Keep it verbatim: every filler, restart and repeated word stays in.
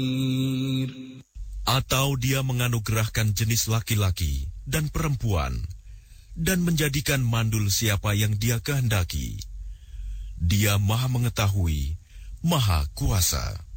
Atau Dia menganugerahkan jenis laki-laki dan perempuan, dan menjadikan mandul siapa yang Dia kehendaki. Dia Maha Mengetahui, Maha Kuasa.